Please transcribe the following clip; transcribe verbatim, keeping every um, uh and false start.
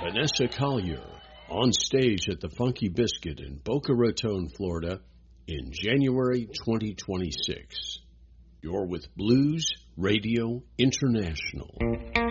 Vanessa Collier on stage at the Funky Biscuit in Boca Raton, Florida in January twenty twenty-six. You're with Blues Radio International.